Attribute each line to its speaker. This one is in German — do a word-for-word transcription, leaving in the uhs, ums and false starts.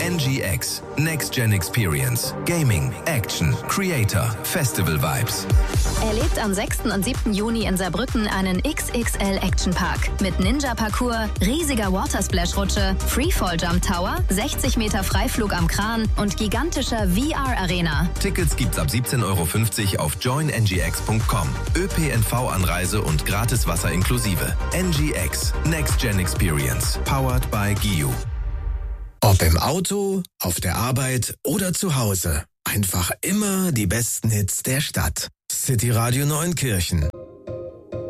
Speaker 1: N G X. Next Gen Experience. Gaming, Action, Creator, Festival Vibes.
Speaker 2: Erlebt am sechsten und siebten Juni in Saarbrücken einen X X L Action Park mit Ninja-Parcours, riesiger Watersplash-Rutsche, Freefall-Jump Tower, sechzig Meter Freiflug am Kran und gigantischer V R-Arena.
Speaker 1: Tickets gibt's ab siebzehn Euro fünfzig auf join n g x punkt com. Ö P N V-Anreise und gratis Wasser inklusive. N G X. Next Gen Experience. Powered by G I U.
Speaker 3: Ob im Auto, auf der Arbeit oder zu Hause. Einfach immer die besten Hits der Stadt. City Radio Neunkirchen.